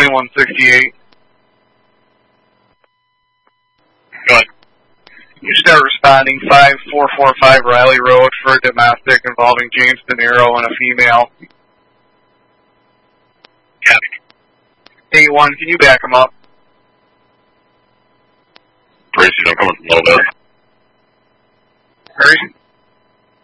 2168. Go ahead. You start responding 5445 Riley Road for a domestic involving James De Niro and a female. Copy. 81, can you back him up? Tracy, I'm coming from Low Beth. Hurry.